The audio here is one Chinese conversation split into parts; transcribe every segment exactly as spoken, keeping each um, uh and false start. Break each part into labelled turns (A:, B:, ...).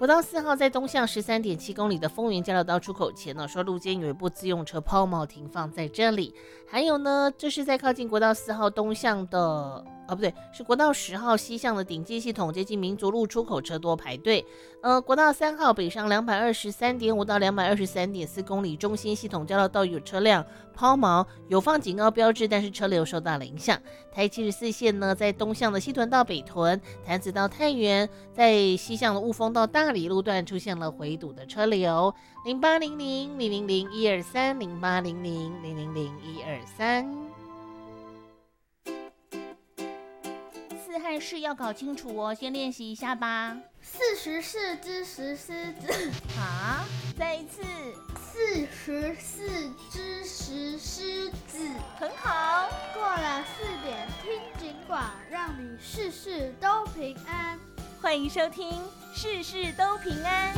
A: 国道四号在东向十三点七公里的丰原交流道出口前呢，说路肩有一部自用车抛锚停放在这里。还有呢，这是在靠近国道四号东向的。哦，不对，是国道十号西向的顶接系统接近民族路出口车多排队。呃，国道三号北上两百二十三点五到两百二十三点四公里中心系统交流道有车辆抛锚，有放警告标志，但是车流受到了影响。台七十四线呢，在东向的西屯到北屯、潭子到太原，在西向的雾峰到大理路段出现了回堵的车流。零八零零零零零一二三零八零零零零零一二三。四汉式要搞清楚哦，先练习一下吧。
B: 四十四只石狮子
A: 啊，再一次。
B: 四十四只石狮子，
A: 很好。
B: 过了四点听警广，让你事事都平安。
A: 欢迎收听事事都平安。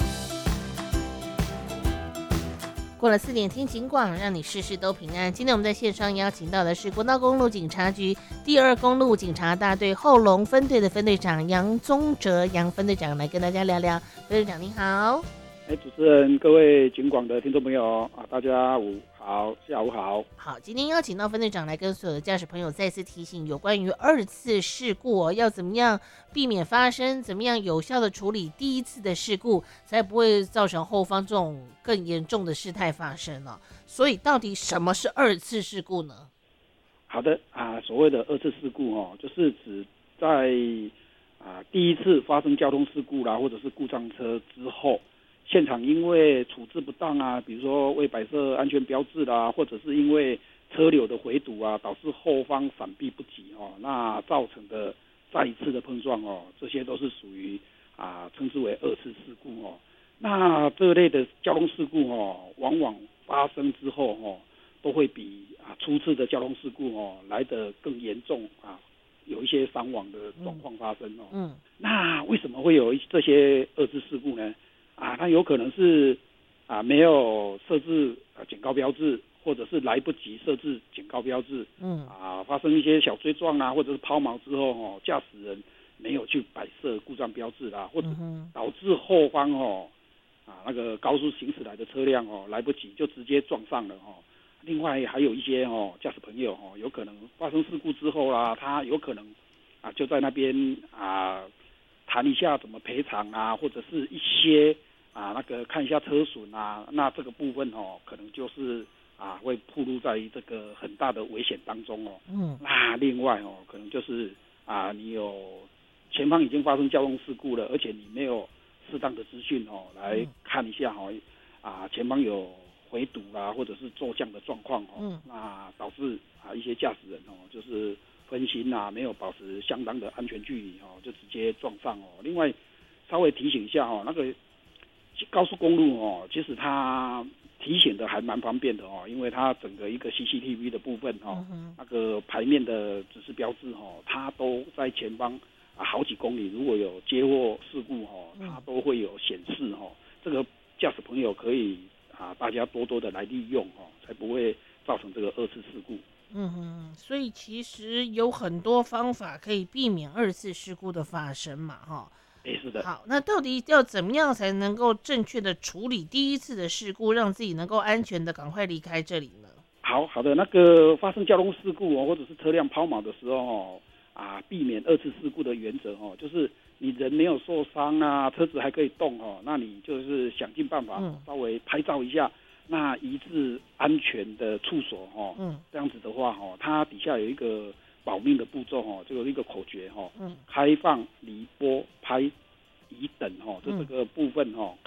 A: 过了四点听警广，让你事事都平安。今天我们在线上邀请到的是国道公路警察局第二公路警察大队后龙分队的分队长杨宗哲杨分队长来跟大家聊聊。分队长你好。
C: 哎，主持人，各位警广的听众朋友啊，大家午好，下午好。
A: 好，今天邀请到分队长来跟所有的驾驶朋友再次提醒有关于二次事故、哦、要怎么样避免发生，怎么样有效的处理第一次的事故，才不会造成后方这种更严重的事态发生呢、哦？所以，到底什么是二次事故呢？
C: 好的啊，所谓的二次事故哦，就是指在啊第一次发生交通事故啦，或者是故障车之后。现场因为处置不当啊，比如说未摆设安全标志啦，或者是因为车流的回堵啊，导致后方闪避不及哦，那造成的再一次的碰撞哦，这些都是属于啊称之为二次事故哦。那这类的交通事故哦，往往发生之后哦，都会比啊初次的交通事故哦来得更严重啊，有一些伤亡的状况发生哦。嗯，那为什么会有这些二次事故呢？啊，它有可能是啊没有设置啊警告标志，或者是来不及设置警告标志，嗯，啊发生一些小追撞啊，或者是抛锚之后哦，驾驶人没有去摆设故障标志啦，或者导致后方哦啊那个高速行驶来的车辆哦来不及就直接撞上了哦。另外还有一些哦驾驶朋友哦，有可能发生事故之后啦，他有可能啊就在那边啊谈一下怎么赔偿啊，或者是一些。啊，那个看一下车损啊，那这个部分哦，可能就是啊会暴露在这个很大的危险当中哦。嗯。那另外哦，可能就是啊，你有前方已经发生交通事故了，而且你没有适当的资讯哦，来看一下哦，啊前方有回堵啦，或者是骤降的状况哦。嗯。那导致啊一些驾驶人哦，就是分心啊，没有保持相当的安全距离哦，就直接撞上哦。另外稍微提醒一下哦，那个。高速公路哦，其实它提醒的还蛮方便的哦，因为它整个一个 C C T V 的部分哦，嗯、那个牌面的指示标志哦，它都在前方啊好几公里，如果有接获事故哦，它都会有显示哦。这个驾驶朋友可以啊，大家多多的来利用哦，才不会造成这个二次事故。
A: 嗯哼，所以其实有很多方法可以避免二次事故的发生嘛，哈。
C: 欸、是的。
A: 好，那到底要怎么样才能够正确的处理第一次的事故，让自己能够安全的赶快离开这里呢？
C: 好好的，那个发生交通事故哦，或者是车辆抛锚的时候哦，啊，避免二次事故的原则哦，就是你人没有受伤啊，车子还可以动哦，那你就是想尽办法稍微拍照一下，嗯、那移至安全的处所哦。嗯，这样子的话哦，它底下有一个保命的步骤哦，这个一个口诀哦，嗯，开放、离拨、拍、移等哦，就这个部分哦，